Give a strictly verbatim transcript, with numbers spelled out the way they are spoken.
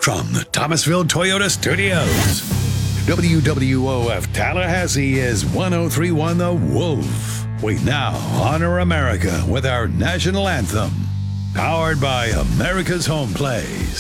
from the Thomasville Toyota Studios. W W O F Tallahassee is one oh three point one The Wolf. We now honor America with our national anthem, powered by America's Home Plays.